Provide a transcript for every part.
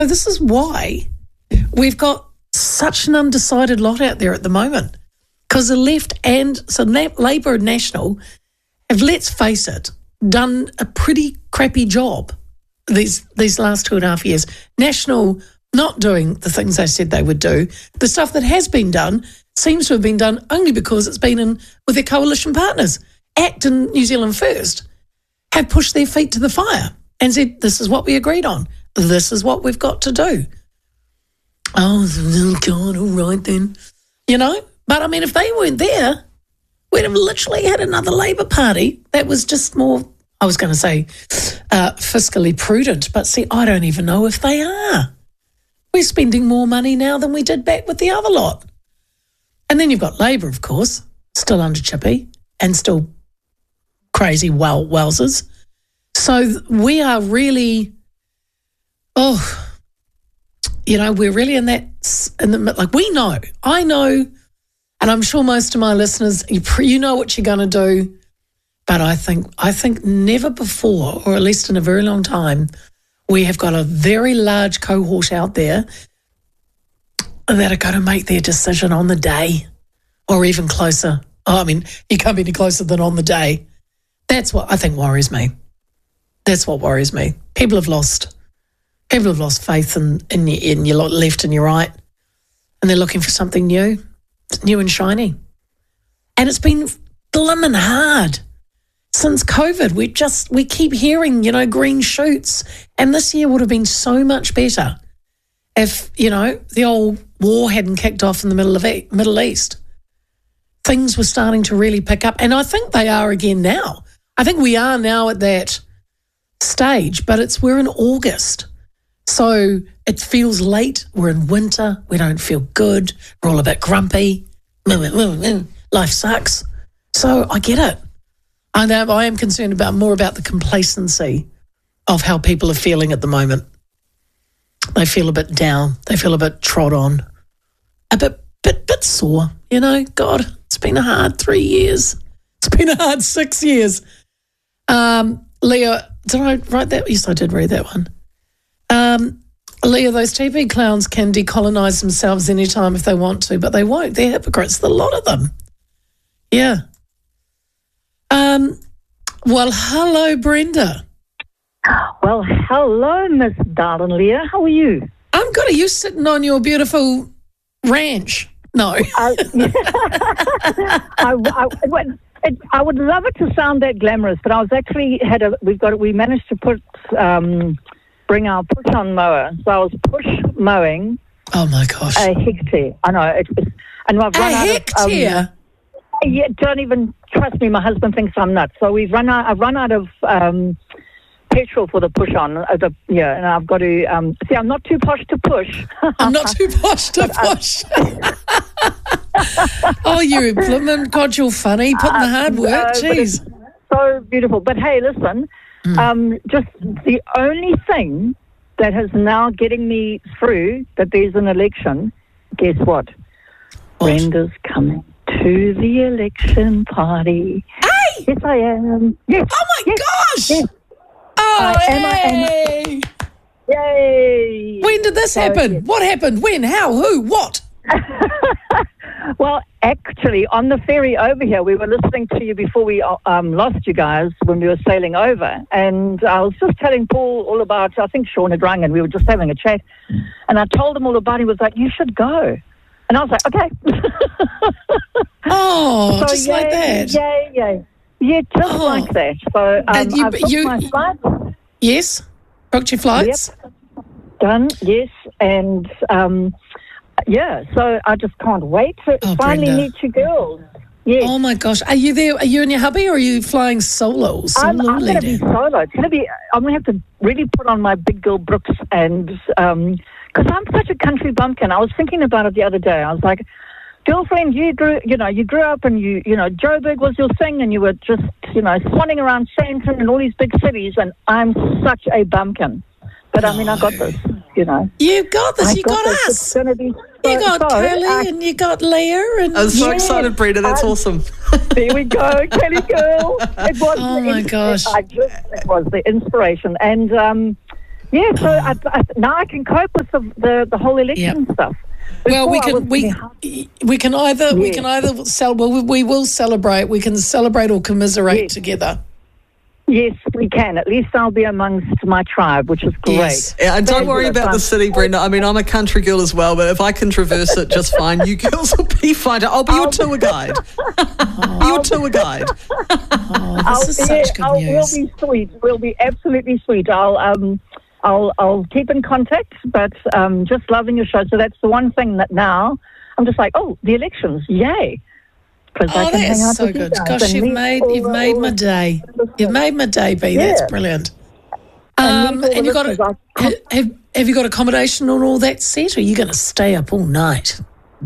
this is why we've got such an undecided lot out there at the moment, because the left and so Labour and National have, let's face it, done a pretty crappy job these last 2.5 years. National not doing the things they said they would do. The stuff that has been done seems to have been done only because it's been in with their coalition partners. ACT and New Zealand First have pushed their feet to the fire and said, this is what we agreed on. This is what we've got to do. Oh, God, all right then. You know? But, I mean, if they weren't there, we'd have literally had another Labour Party that was just more, I was going to say, fiscally prudent. But, see, I don't even know if they are. We're spending more money now than we did back with the other lot. And then you've got Labour, of course, still under Chippy and still crazy wowzers. So we are really, we're really in that, like we know, I know, and I'm sure most of my listeners, you know what you're going to do. But I think never before, or at least in a very long time, we have got a very large cohort out there that are going to make their decision on the day or even closer. Oh, I mean, you can't be any closer than on the day. That's what I think worries me. That's what worries me. People have lost faith in your left and your right, and they're looking for something new and shiny. And it's been blimmin' hard since COVID. We keep hearing, green shoots, and this year would have been so much better if, the old war hadn't kicked off in the Middle East. Things were starting to really pick up, and I think they are again now. I think we are now at that stage, but we're in August. So it feels late. We're in winter. We don't feel good. We're all a bit grumpy. Life sucks. So I get it. I am concerned more about the complacency of how people are feeling at the moment. They feel a bit down. They feel a bit trod on. A bit sore. God, it's been a hard 3 years. It's been a hard 6 years. Leah, did I write that? Yes, I did read that one. Leah, those TV clowns can decolonise themselves anytime if they want to, but they won't. They're hypocrites, a lot of them. Yeah. Well, hello, Brenda. Well, hello, Miss Darling Leah. How are you? I'm good. Are you sitting on your beautiful ranch? No. I would love it to sound that glamorous, but I was actually we managed to bring our push-on mower. So I was push mowing. Oh my gosh! A hectare. I know. And I've run hectare. Yeah, don't even trust me. My husband thinks I'm nuts. So I've run out of petrol for the push-on. And I've got to I'm not too posh to push. I'm not too posh to push. Oh, you implement. God, you're funny. Putting the hard work. Jeez. So beautiful. But hey, listen. Just the only thing that is now getting me through that there's an election. Guess what? Brenda's coming to the election party. Hey! Yes, I am. Yes. Oh my gosh! Yes. Oh, hey! Yay! When did this happen? Yes. What happened? When? How? Who? What? Well, actually, on the ferry over here, we were listening to you before we lost you guys when we were sailing over. And I was just telling Paul all about, I think Sean had rung, and we were just having a chat. And I told him all about it. He was like, you should go. And I was like, okay. Oh, so just like that? Yay. Yeah, just like that. So I've booked my flights. Yes? Booked your flights? Yep. Done, yes. And... so I just can't wait to finally Brenda. meet you girls. Yes. Oh my gosh. Are you there? Are you and your hubby, or are you flying solo? I'm going to be solo. I'm going to have to really put on my big girl Brooks, and because I'm such a country bumpkin. I was thinking about it the other day. I was like, girlfriend, you grew up and Joburg was your thing, and you were just, swanning around Sandton and all these big cities, and I'm such a bumpkin. But I mean, I got this, You got this. You got us. It's going to be you got Kelly and you got Leah. And I was so excited, Brenda. That's awesome. There we go, Kelly girl. It was oh, my gosh. It was the inspiration. And, Yeah, so now I can cope with the whole election stuff. Well, we Before, can either we will celebrate. We can celebrate or commiserate together. Yes, we can. At least I'll be amongst my tribe, which is great. Yes. Yeah, and don't worry about the city, Brenda. I mean, I'm a country girl as well, but if I can traverse it just fine, you girls will be fine. I'll be your tour guide. Your tour guide. This is such good news. We'll be sweet. We'll be absolutely sweet. I'll keep in contact, but just loving your show. So that's the one thing that now I'm just like, oh, the elections, yay! Because I can hang out so with good. you guys. Gosh, you've made my day. You've made my day, B. Yeah. That's brilliant. And you got have you got accommodation and all that set, or are you going to stay up all night?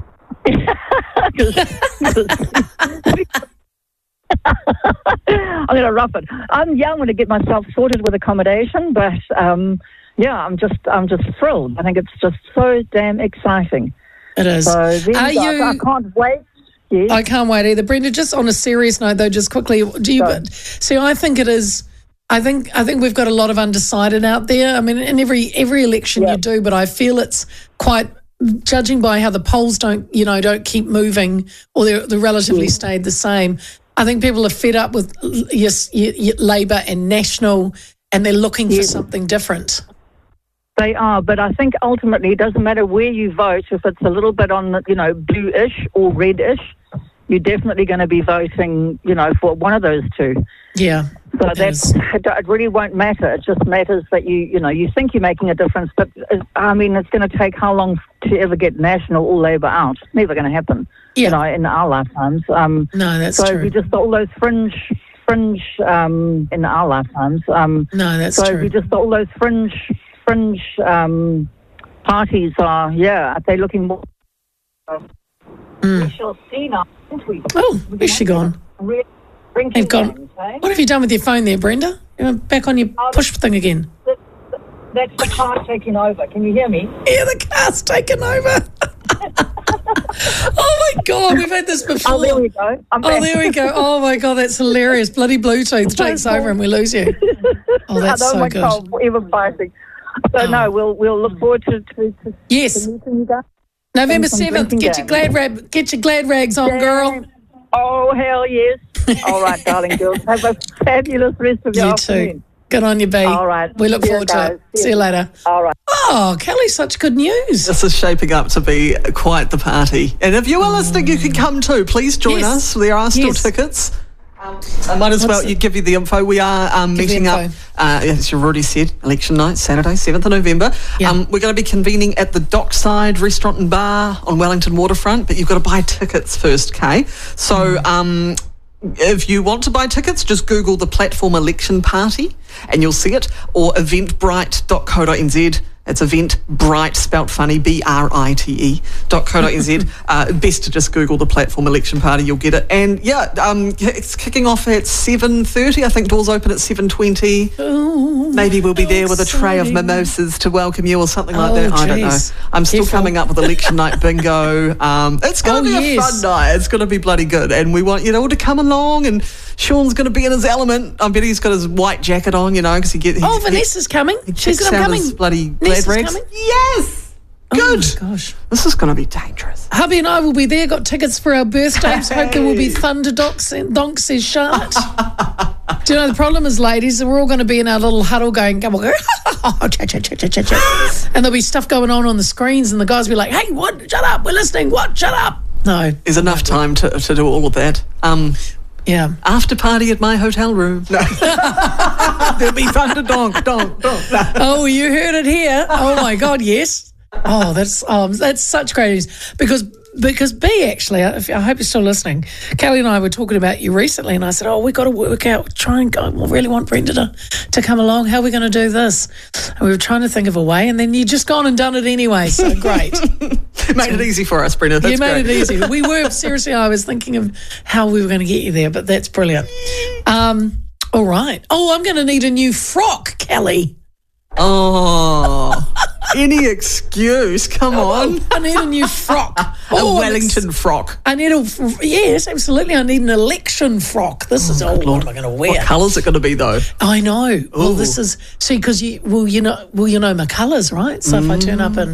I'm going to rough it. I'm going to get myself sorted with accommodation, but I'm just thrilled. I think it's just so damn exciting. It is. So I can't wait. Yes. I can't wait either, Brenda. Just on a serious note, though, just quickly, see? I think it is. I think we've got a lot of undecided out there. I mean, in every election you do, but I feel it's quite. Judging by how the polls don't keep moving, or they're relatively stayed the same. I think people are fed up with Labour and National, and they're looking for something different. They are, but I think ultimately it doesn't matter where you vote. If it's a little bit on the, bluish or reddish, you're definitely going to be voting, for one of those two. Yeah. So it really won't matter. It just matters that you think you're making a difference. But I mean, it's going to take how long to ever get National or Labour out? It's never going to happen. Yeah. In our lifetimes. No, that's true. So we just got all those fringe in our lifetimes. No, that's true. So we just got all those fringe parties are they're looking more. We shall see now, won't we? Oh, where's she gone? They've gone. What have you done with your phone there, Brenda? You're back on your push thing again. That's the car taking over. Can you hear me? Yeah, the car's taking over. Oh my God, we've had this before. Oh, there we go. There we go. Oh my God, that's hilarious. Bloody Bluetooth takes over and we lose you. Oh, that's so good. I'm forever fighting. So no, we'll look forward to yes. meeting you guys. November 7th. Get your glad rags on, girl. Oh, hell yes. All right, darling girls. Have a fabulous rest of your afternoon. Too. Good on you, B. All right. We look forward to it. See you later. All right. Oh, Kelly, such good news. This is shaping up to be quite the party. And if you are listening, you can come too. Please join us. There are still tickets. I might as well give you the info. We are meeting up, as you've already said, election night, Saturday, 7th of November. Yeah. We're going to be convening at the Dockside Restaurant and Bar on Wellington Waterfront, but you've got to buy tickets first, Kay. So if you want to buy tickets, just Google the Platform Election Party and you'll see it, or eventbrite.co.nz. It's Eventbrite, spelt funny, BRITE.co.nz. Best to just Google the Platform Election Party, you'll get it. And it's kicking off at 7:30. I think doors open at 7:20. Oh, maybe we'll be there with a tray of mimosas to welcome you or something like that. I don't know. I'm still coming up with election night bingo. It's going to be a fun night. It's going to be bloody good. And we want you all to come along, and Sean's going to be in his element. I bet he's got his white jacket on, because Vanessa's coming. She's going to come coming. Bloody glad rags. Coming? Yes. Good. Oh my gosh. This is going to be dangerous. Hubby and I will be there. Got tickets for our birthdays. Hope there will be thunder donks says Charlotte. Do you know the problem is, ladies, we're all going to be in our little huddle going, come on, go, and there'll be stuff going on the screens, and the guys will be like, hey, what? Shut up. We're listening. What? Shut up. No. There's enough time to do all of that. Yeah. After party at my hotel room. No. There'll be thunder donk. Oh, you heard it here. Oh my God, yes. Oh, that's such great news. Because B, actually, I hope you're still listening, Kelly and I were talking about you recently, and I said, we've got to work out, try and go, we really want Brenda to come along. How are we going to do this? And we were trying to think of a way, and then you just gone and done it anyway, so great. Made it easy for us, Brenda. That's great. Made it easy. We were, seriously, I was thinking of how we were going to get you there, but that's brilliant. All right. Oh, I'm going to need a new frock, Kelly. Oh, any excuse. Come on. I need a new frock. A Wellington frock. I need yes, absolutely. I need an election frock. This is what am I going to wear? What colour's it going to be though? I know. Ooh. Well, this is because you know my colours, right? So if I turn up in